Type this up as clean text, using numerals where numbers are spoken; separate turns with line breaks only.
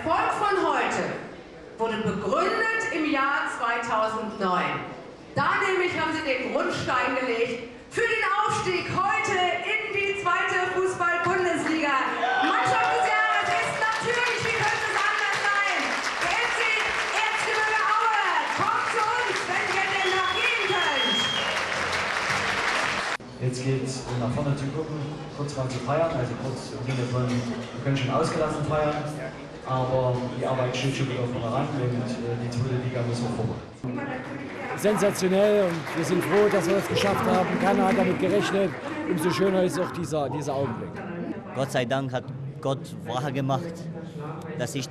Erfolg von heute wurde begründet im Jahr 2009. Da nämlich haben sie den Grundstein gelegt für den Aufstieg heute in die zweite Fußball-Bundesliga. Mannschaft des Jahres ist natürlich, wie könnte es anders sein, der FC Erzgebirge Aue. Kommt zu uns, wenn ihr denn noch gehen könnt.
Jetzt geht es nach vorne zu gucken, kurz mal zu feiern, also kurz im Sinne von, wir können schon ausgelassen feiern, aber die Arbeit steht schon wieder voran und die zweite Liga muss noch vorbei.
Sensationell und wir sind froh, dass wir das geschafft haben. Keiner hat damit gerechnet. Umso schöner ist auch dieser Augenblick.
Gott sei Dank hat Gott wahr gemacht, dass ich